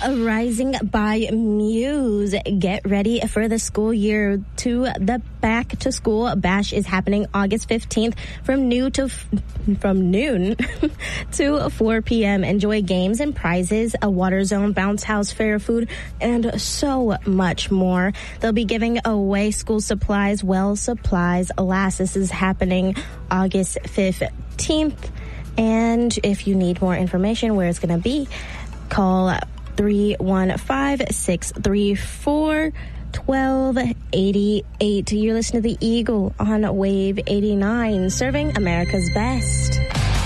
Rising by Muse. Get ready for the school year. The Back to School Bash is happening August 15th from noon to 4 p.m. Enjoy games and prizes, a water zone, bounce house, fair food, and so much more. They'll be giving away school supplies, well supplies. Alas, this is happening August 15th. And if you need more information where it's going to be, call 315-634-1288. You're listening to The Eagle on Wave 89, serving America's best.